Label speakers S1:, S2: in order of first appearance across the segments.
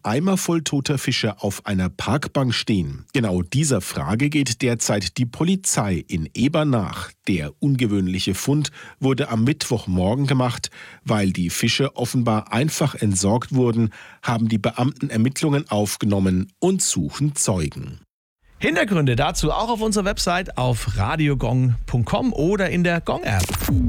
S1: Eimer voll toter Fische auf einer Parkbank stehen? Genau dieser Frage geht derzeit die Polizei in Eber nach. Der ungewöhnliche Fund wurde am Mittwochmorgen gemacht. Weil die Fische offenbar einfach entsorgt wurden, haben die Beamten Ermittlungen aufgenommen und suchen Zeugen.
S2: Hintergründe dazu auch auf unserer Website auf radiogong.com oder in der Gong-App.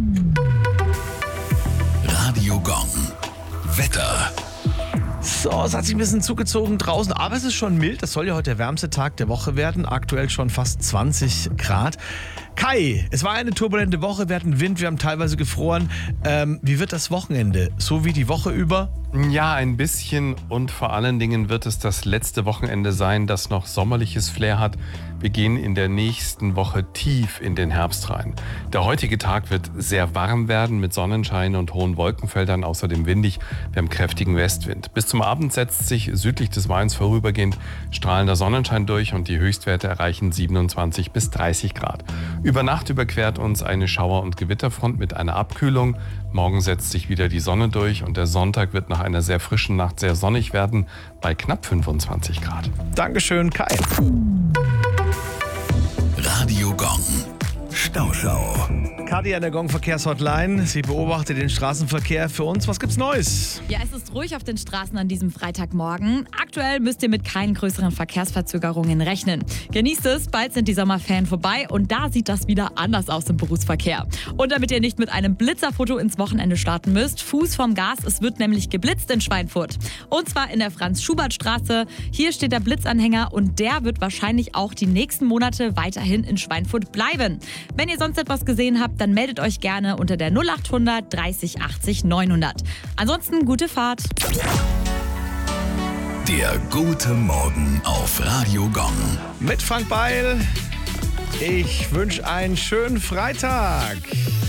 S3: Radio Gong. Wetter.
S2: So, es hat sich ein bisschen zugezogen draußen, aber es ist schon mild. Das soll ja heute der wärmste Tag der Woche werden. Aktuell schon fast 20 Grad. Kai, es war eine turbulente Woche. Wir hatten Wind, wir haben teilweise gefroren. Wie wird das Wochenende? So wie die Woche über?
S4: Ja, ein bisschen, und vor allen Dingen wird es das letzte Wochenende sein, das noch sommerliches Flair hat. Wir gehen in der nächsten Woche tief in den Herbst rein. Der heutige Tag wird sehr warm werden mit Sonnenschein und hohen Wolkenfeldern, außerdem windig. Wir haben kräftigen Westwind. Bis zum Abend setzt sich südlich des Mains vorübergehend strahlender Sonnenschein durch und die Höchstwerte erreichen 27 bis 30 Grad. Über Nacht überquert uns eine Schauer- und Gewitterfront mit einer Abkühlung. Morgen setzt sich wieder die Sonne durch und der Sonntag wird nach einer sehr frischen Nacht sehr sonnig werden bei knapp 25 Grad.
S2: Dankeschön, Kai.
S3: Radio Gong. Stauschau.
S2: Katja in der Gong-Verkehrshotline. Sie beobachtet den Straßenverkehr für uns. Was gibt's Neues?
S5: Ja, es ist ruhig auf den Straßen an diesem Freitagmorgen. Aktuell müsst ihr mit keinen größeren Verkehrsverzögerungen rechnen. Genießt es, bald sind die Sommerferien vorbei und da sieht das wieder anders aus im Berufsverkehr. Und damit ihr nicht mit einem Blitzerfoto ins Wochenende starten müsst, Fuß vom Gas, es wird nämlich geblitzt in Schweinfurt. Und zwar in der Franz-Schubert-Straße. Hier steht der Blitzanhänger und der wird wahrscheinlich auch die nächsten Monate weiterhin in Schweinfurt bleiben. Wenn ihr sonst etwas gesehen habt, dann meldet euch gerne unter der 0800 30 80 900. Ansonsten gute Fahrt.
S3: Der gute Morgen auf Radio Gong.
S2: Mit Frank Beil. Ich wünsche einen schönen Freitag.